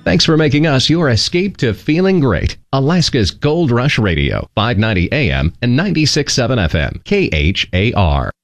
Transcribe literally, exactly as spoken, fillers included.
Thanks for making us your escape to feeling great. Alaska's Gold Rush Radio, five ninety A M and ninety-six point seven F M, K H A R.